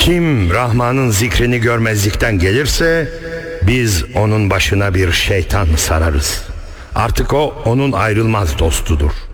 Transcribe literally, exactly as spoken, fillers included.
Kim Rahman'ın zikrini görmezlikten gelirse biz onun başına bir şeytan sararız. Artık o onun ayrılmaz dostudur.